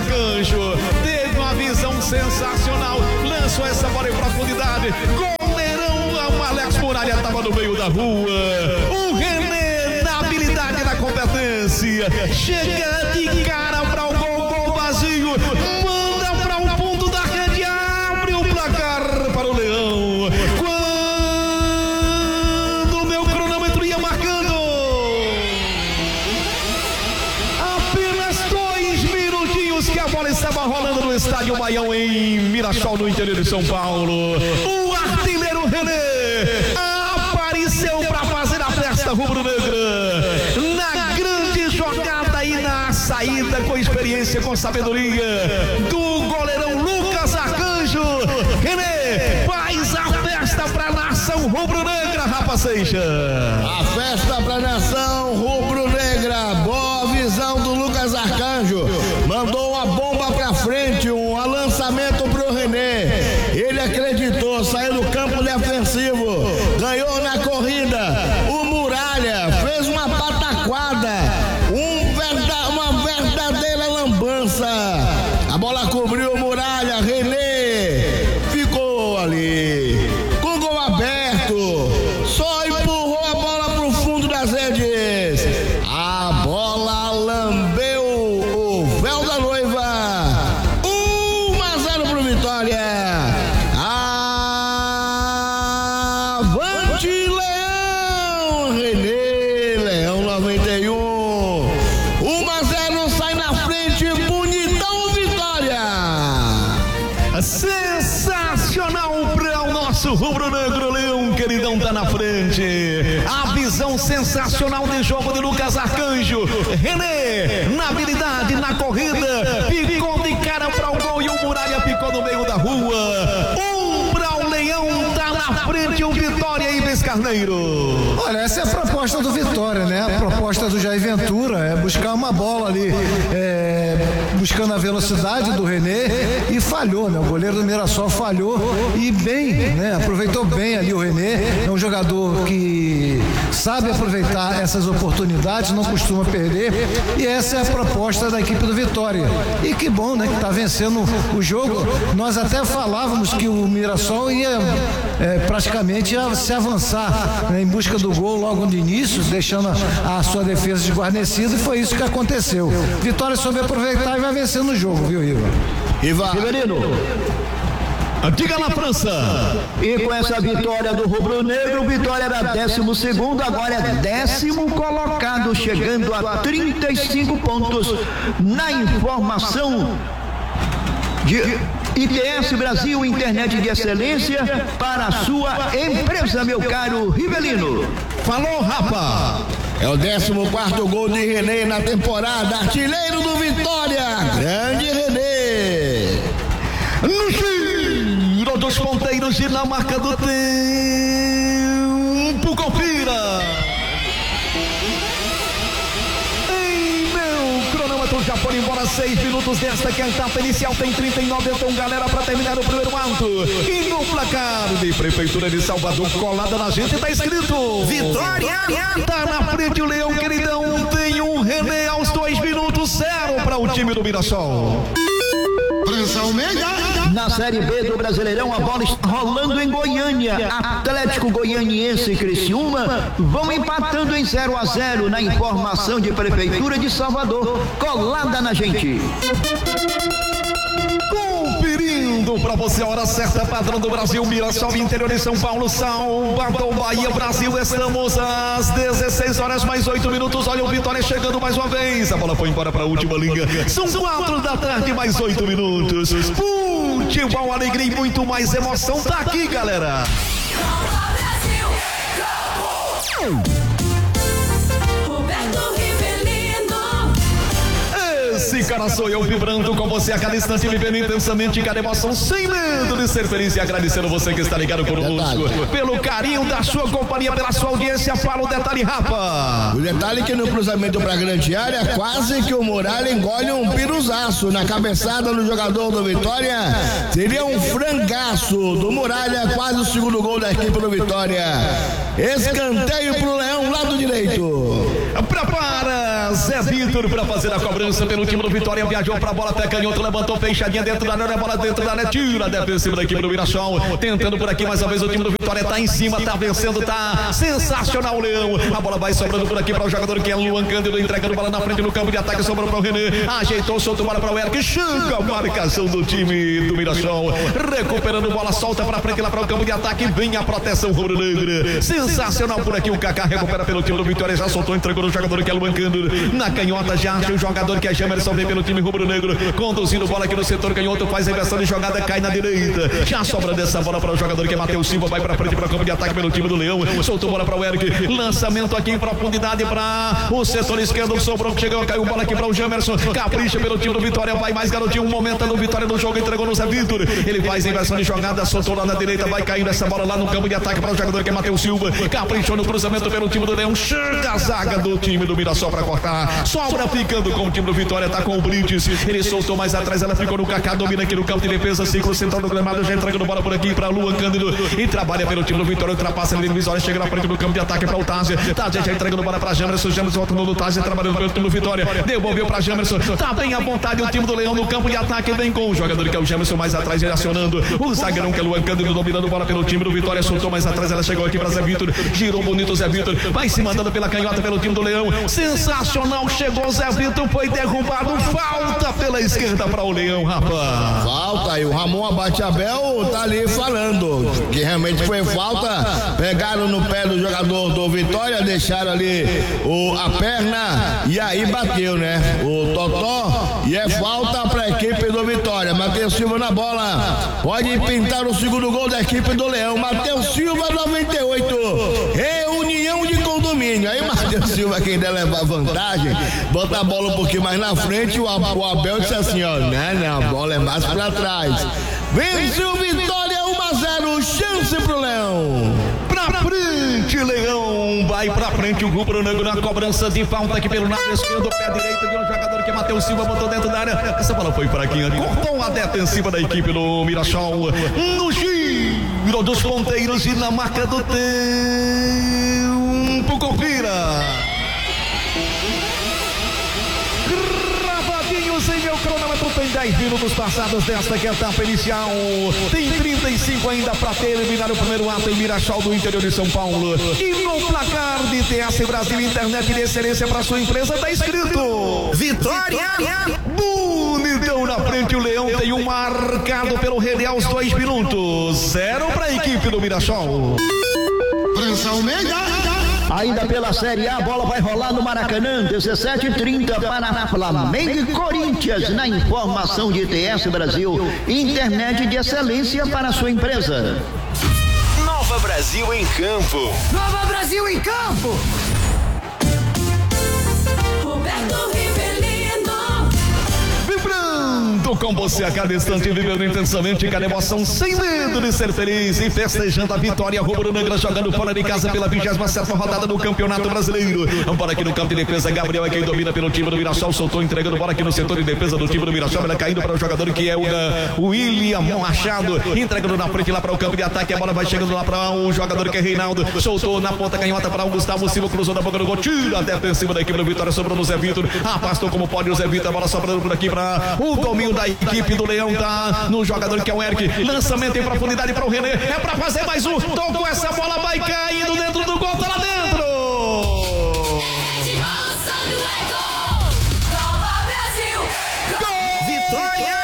Arcanjo teve uma visão sensacional, lançou essa bola em profundidade, goleirão, o Alex Muralha estava no meio da rua, o René na habilidade, na competência, chega de cara para o gol vazio, manda para o fundo da rede, abre o placar para o Leão, quando o meu cronômetro ia marcando apenas 2 minutinhos que a bola estava rolando no estádio Baião em Mirassol, no interior de São Paulo, o artilheiro René apareceu para fazer a festa rubro-negra na grande jogada e na saída, com experiência, com sabedoria do goleirão Lucas Arcanjo. René faz a festa para a nação rubro-negra, Rafa Seixas. A festa para a nação rubro-negra, boa visão do Lucas Arcanjo, mandou uma bomba para frente, um lançamento para o René, ele acreditou, saiu do campo defensivo, ganhou na corrida, o Muralha fez uma pataquada, uma verdadeira lambança, a bola cobriu o Muralha, René ficou ali, com gol aberto, só empurrou a bola para o fundo das redes, a bola lambeu o véu da noiva, 1-0 pro Vitória. Avante Leão, René, Leão 91, 1-0, sai na frente, bonitão, Vitória. Sensacional para o nosso rubro-negro, Leão, queridão, tá na frente. A visão sensacional de jogo de Lucas Arcanjo. René, na habilidade, na corrida, ficou de cara para o gol e o Muralha ficou no meio da rua. Para o Leão, tá na frente o Vitória e Ives Carneiro. Olha, essa é a proposta do Vitória, né? A proposta do Jair Ventura é buscar uma bola ali, buscando a velocidade do René, e falhou, né? O goleiro do Mirassol falhou e bem, né? Aproveitou bem ali o René, é um jogador que sabe aproveitar essas oportunidades, não costuma perder, e essa é a proposta da equipe do Vitória. E que bom, né? Que tá vencendo o jogo. Nós até falávamos que o Mirassol ia praticamente se avançar, né, em busca do gol logo de início, deixando a sua defesa desguarnecida, e foi isso que aconteceu. Vitória soube aproveitar e vai vencendo o jogo, viu, Iva? Riverino. Diga na França. E com essa vitória do rubro-negro, Vitória era 12º, agora é 10º colocado, chegando a 35 pontos na informação de ITS Brasil, internet de excelência para a sua empresa, meu caro Rivelino. Falou, Rafa. É o 14º gol de René na temporada, artilheiro do Vitória, grande René. No giro dos ponteiros e na marca do tempo, confira. Em meu cronômetro já foram embora 6 minutos desta que a etapa inicial tem 39, então galera, para terminar o primeiro ato. E no placar de Prefeitura de Salvador, colada na gente, tá escrito Vitória. Tá na frente o Leão, queridão, tem um René aos 2 minutos, 0 para o time do Mirassol. Na Série B do Brasileirão, a bola está rolando em Goiânia. Atlético Goianiense e Criciúma vão empatando em 0-0 na informação de Prefeitura de Salvador. Colada na gente. Conferindo para você a hora certa, padrão do Brasil, Mirassol, interior de São Paulo, Salvador, Bahia, Brasil. Estamos às 16 horas mais 8 minutos. Olha o Vitória chegando mais uma vez. A bola foi embora para a última linha. São 4 da tarde mais 8 minutos. Futebol, alegria e muito mais emoção. Tá aqui, galera. Esse cara sou eu, vibrando com você a cada instante, vivendo intensamente cada emoção, sem medo de ser feliz, e agradecendo você que está ligado conosco, pelo carinho da sua companhia, pela sua audiência. Fala o detalhe, Rafa. O detalhe é que no cruzamento para a grande área, quase que o Muralha engole um piruzaço na cabeçada do jogador do Vitória. Seria um frangaço do Muralha, quase o segundo gol da equipe do Vitória. Escanteio pro Leão, lado direito. Prepara Zé Vitor para fazer a cobrança pelo time do Vitória. Viajou para a bola até canhoto, levantou fechadinha dentro da área, bola dentro da área, tira a defensiva da equipe do Mirassol. Tentando por aqui mais uma vez o time do Vitória, tá em cima, tá vencendo, tá sensacional o Leão. A bola vai sobrando por aqui para o jogador que é Luan Cândido, entregando bola na frente no campo de ataque, sobrou para o René, ajeitou, soltou bola para o Eric, chega a marcação do time do Mirassol, recuperando bola, solta para frente lá para o campo de ataque, vem a proteção rubro-negra, sensacional por aqui o Kaká, recupera pelo time do Vitória, já soltou, entregou no jogador que é Luan Cândido, na canhota já acha o jogador que é Jamerson, vem pelo time rubro-negro, conduzindo bola aqui no setor canhoto, faz a inversão de jogada, cai na direita, já sobra dessa bola para o jogador que é Matheus Silva, vai para frente para o campo de ataque pelo time do Leão, soltou bola para o Eric, lançamento aqui em profundidade para o setor esquerdo, sobrou, chegou, caiu bola aqui para o Jamerson, capricha pelo time do Vitória, vai mais garotinho, um momento do Vitória no jogo, entregou no Zé Vitor, ele faz a inversão de jogada, soltou lá na direita, vai caindo essa bola lá no campo de ataque para o jogador que é Matheus Silva, caprichou no cruzamento pelo time do Leão, chega a zaga do time do Mirassol para cortar, sobra ficando com o time do Vitória, tá com o Brites, ele soltou mais atrás, ela ficou no Kaká, domina aqui no campo de defesa, ciclo central do gramado, já entregando bola por aqui para Luan Cândido, e trabalha pelo time do Vitória, ultrapassa ele divisória, chega na frente do campo de ataque para o Tazia, Tazia já entregando bola para Jamerson, Jamerson volta no Tazia, trabalhando pelo time do Vitória, devolveu para Jamerson, tá bem à vontade o time do Leão no campo de ataque, vem com o jogador que é o Jamerson mais atrás, ele acionando o zagueirão que é Luan Cândido, dominando bola pelo time do Vitória, soltou mais atrás, ela chegou aqui para Zé Vitor, girou bonito o Zé Vitor, vai se mandando pela canhota pelo time do Leão, sensacional, chegou o Zé Vitor, foi derrubado, falta pela esquerda para o Leão, rapaz. Falta, e o Ramon Abate-Abel tá ali falando que realmente foi falta, pegaram no pé do jogador do Vitória, deixaram ali a perna e aí bateu, né? O Totó, e é falta para a equipe do Vitória. Matheus Silva na bola, pode pintar o segundo gol da equipe do Leão. Matheus Silva 98, reunião de condomínio. Aí Matheus Silva, quem der levar vantagem, bota a bola um pouquinho mais na frente, o Abel disse assim, ó, não, a bola é mais para trás. Vence o Vitória 1-0, chance pro Leão. Pra frente, Leão, vai pra frente o rubro-negro na cobrança de falta aqui pelo lado esquerdo, pé direito de um jogador que Matheus Silva botou dentro da área, essa bola foi fraquinha, cortou a defensiva da equipe do Mirassol, no giro dos ponteiros e na marca do tempo, confira. Em meu cronômetro tem 10 minutos passados desta etapa inicial, tem 35 ainda para terminar o primeiro ato em Mirassol do interior de São Paulo, e no placar de TS Brasil Internet de excelência para sua empresa está escrito Vitória. Bonitão na frente, o Leão tem um marcado pelo René aos 2 minutos, 0 para a equipe do Mirassol. Ainda pela Série A, a bola vai rolar no Maracanã, 17h30 para Flamengo e Corinthians, na informação de TS Brasil, internet de excelência para a sua empresa. Nova Brasil em campo. Nova Brasil em campo. Roberto Rivelino. Vibrando com você a cada instante, vivendo intensamente cada emoção, sem medo de ser feliz e festejando a vitória rubro-negra, jogando fora de casa pela 27ª rodada do Campeonato Brasileiro. Vamos para aqui no campo de defesa, Gabriel é quem domina pelo time do Mirassol, soltou, entregando bola aqui no setor de defesa do time do Mirassol, ela caindo para o jogador que é o William Machado, entregando na frente lá para o campo de ataque, a bola vai chegando lá para o jogador que é Reinaldo, soltou na ponta canhota para o Gustavo Silva, cruzou na boca do gol, tira a defensiva da equipe do Vitória, sobrou no Zé Vitor, afastou como pode o Zé Vitor, a bola sobrando por aqui para o domínio da equipe do Leão, tá no jogador que é o Eric, lançamento em profundidade para o René, é para fazer mais um, tocou essa bola, vai caindo dentro do gol, tá lá dentro. Nova Brasil. Gol. Vitória.